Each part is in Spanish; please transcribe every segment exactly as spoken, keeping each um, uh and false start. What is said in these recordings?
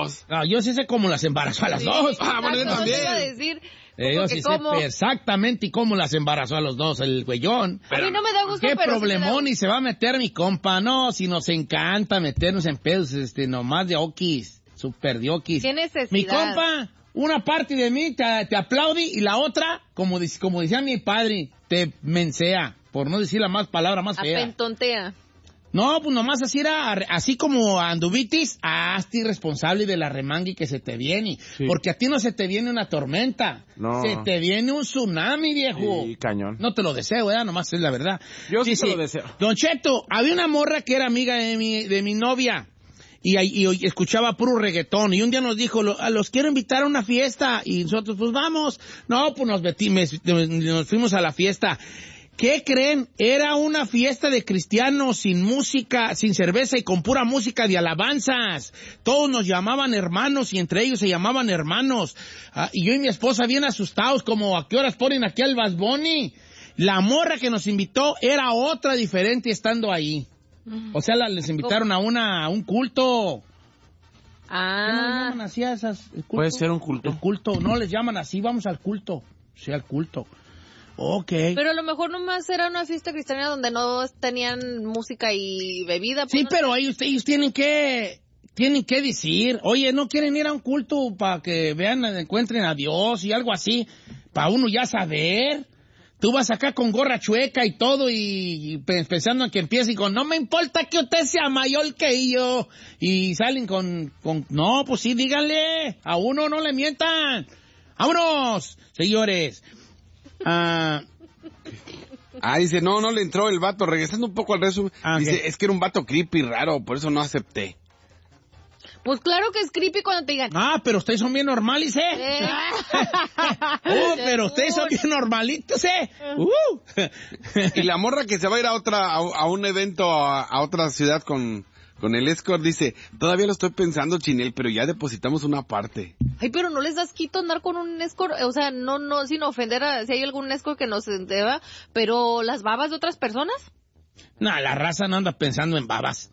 dos. No, yo sí sé cómo las embarazó a las Sí, dos. Ah, bueno, yo también. Iba a decir, Eh, yo que sí cómo. sé exactamente cómo las embarazó a los dos, el güeyón. A mí no me da gusto, ¿Qué pero problemón? sí Y se va a meter mi compa. No, si nos encanta meternos en pedos, este, nomás de okis, super de okis. ¿Qué necesidad? Mi compa, una parte de mí te, te aplaude y la otra, como, como decía mi padre, te mensea, por no decir la más palabra más fea. Apentontea. No, pues nomás así era, así como anduvitis, hazte irresponsable de la remangui que se te viene. Sí. Porque a ti no se te viene una tormenta. No. Se te viene un tsunami, viejo. Sí, cañón. No te lo deseo, ¿verdad? Nomás es la verdad. Yo sí te lo deseo. Don Cheto, había una morra que era amiga de mi, de mi novia. Y, y, y escuchaba puro reggaetón. Y un día nos dijo, lo, los quiero invitar a una fiesta. Y nosotros, pues vamos. No, pues nos, metimos, nos fuimos a la fiesta. ¿Qué creen? Era una fiesta de cristianos sin música, sin cerveza y con pura música de alabanzas. Todos nos llamaban hermanos y entre ellos se llamaban hermanos. Ah, y yo y mi esposa bien asustados, como ¿a qué horas ponen aquí al Bad Bunny? La morra que nos invitó era otra diferente estando ahí. O sea, la, les invitaron a una a un culto. Ah. ¿Qué no les llaman así a esas? ¿El culto? Puede ser un culto. El culto, no les llaman así, vamos al culto. Sí, al culto. Ok. Pero a lo mejor nomás era una fiesta cristiana donde no tenían música y bebida. Pues Sí, no pero sé. ellos, ellos tienen que tienen que decir, oye, ¿no quieren ir a un culto para que vean, encuentren a Dios y algo así? Para uno ya saber. Tú vas acá con gorra chueca y todo y, y pensando en que empiece y con, no me importa que usted sea mayor que yo. Y salen con, con, no, pues sí, díganle, a uno no le mientan. ¡Vámonos, señores! Ah... Ah, dice, no, no le entró el vato. Regresando un poco al resumen, Ah, dice, okay. es que era un vato creepy raro, por eso no acepté. Pues claro que es creepy cuando te digan. Ah, pero ustedes son bien normales, ¿eh? Eh. Oh, pero ustedes son bien normalitos, ¿eh? Uh. Y la morra que se va a ir a otra, a, a un evento, a, a otra ciudad con, con el escort, dice, todavía lo estoy pensando, Chinel, pero ya depositamos una parte. Ay, pero no les das quito andar con un escort, o sea, no, no, sin ofender a si hay algún escort que nos deba, pero las babas de otras personas. No, la raza no anda pensando en babas.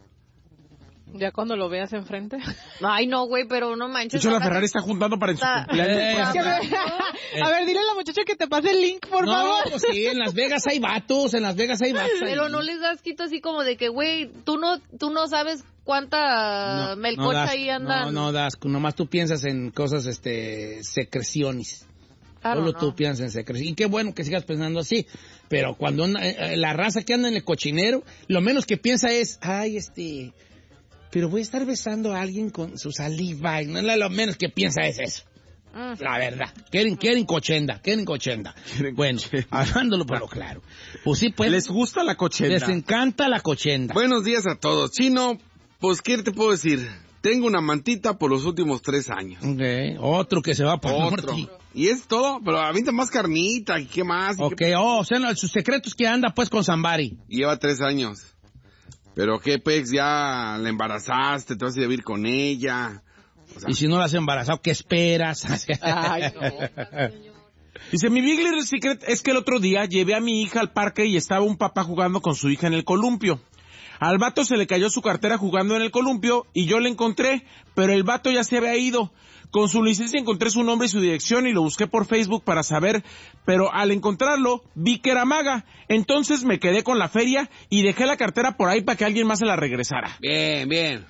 Ya cuando lo veas enfrente. Ay, no, güey, pero no De manches. hecho, la acá- Ferrari está juntando para en su Está- cumpleaños. Eh, Es que me- A ver, dile a la muchacha que te pase el link, por no, favor. pues sí, en Las Vegas hay vatos, en Las Vegas hay vatos. ahí. Pero no les das quito así como de que, güey, tú no, tú no sabes cuánta No, melcocha no das, ahí andan. No, no das, nomás tú piensas en cosas, este, secreciones. Claro, Solo no. tú piensas en secreciones. Y qué bueno que sigas pensando así. Pero cuando una- eh, la raza que anda en el cochinero, lo menos que piensa es, ay, este, pero voy a estar besando a alguien con su saliva. Y no, lo menos que piensa es eso. Mm. La verdad. Quieren, quieren cochenda, quieren cochenda. Quieren Bueno, cochenda. hablándolo por lo claro. Pues sí, pues. ¿Les gusta la cochenda? Les encanta la cochenda. Buenos días a todos. Chino, pues, ¿qué te puedo decir? Tengo una mantita por los últimos tres años. Ok, otro que se va para el Otro. norte. Y es todo, pero avienta más carnita, ¿y qué más? ¿Y Ok, qué- oh, o sea, no, sus secretos que anda pues con Zambari. Lleva tres años. Pero qué, Pex, ya la embarazaste, te vas a ir a vivir con ella. O sea, Y si no la has embarazado, ¿qué esperas? Ay, Dice, mi Big Little Secret es que el otro día llevé a mi hija al parque y estaba un papá jugando con su hija en el columpio. Al vato se le cayó su cartera jugando en el columpio y yo la encontré, pero el vato ya se había ido. Con su licencia encontré su nombre y su dirección y lo busqué por Facebook para saber, pero al encontrarlo vi que era maga. Entonces me quedé con la feria y dejé la cartera por ahí para que alguien más se la regresara. bien, bien.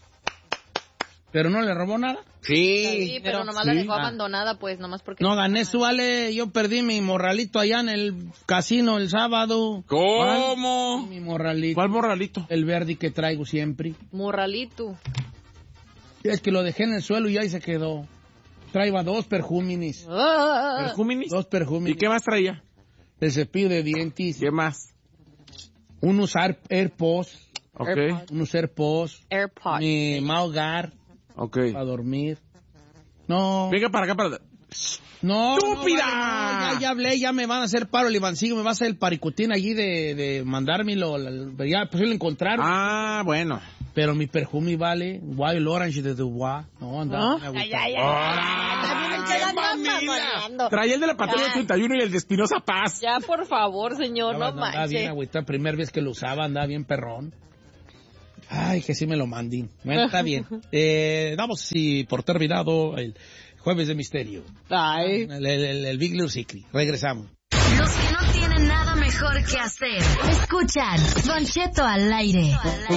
¿Pero no le robó nada? Sí. Sí, pero nomás la Sí. dejó Ah. abandonada, pues, nomás porque... No gané, su vale, yo perdí mi morralito allá en el casino el sábado. ¿Cómo? Mi morralito. ¿Cuál morralito? El verde que traigo siempre. Morralito. Es que lo dejé en el suelo y ahí se quedó. Traía dos perjúminis. Ah. ¿Perjúminis? Dos perjúminis. ¿Y qué más traía? El cepillo de dientes. ¿Qué más? Unos Ar- AirPods. Ok, AirPods. Unos AirPods. AirPods. Mi Maugar ok. para dormir. No. Venga para acá para... No, ¡Estúpida! no, vale, no, ya, ya hablé, ya me van a hacer paro el Ivancillo, me va a hacer el paricutín allí de, de mandármelo, la- la- ya pues lo encontraron. Ah, bueno. Pero mi perfume vale, Wild Orange de Dubois. No, anda. ¿Ah? Ay, ay, ay. También el que la anda mamoneando. Traía el de la patrulla Ya. treinta y uno y el de Espinosa Paz. Ya, por favor, señor, no Andaba bien, manches. agüita, primera vez que lo usaba, andaba bien perrón. Ay, que sí me lo mandín. Bueno, está bien. Eh, damos sí, por terminado el Jueves de Misterio. Ay. El, el, el, el Big Little Secret. Regresamos. Los que no tienen nada mejor que hacer. Escuchan Don Cheto al aire.